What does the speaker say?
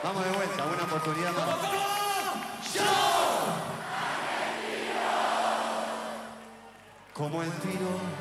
Vamos de vuelta, una oportunidad más. Como el tiro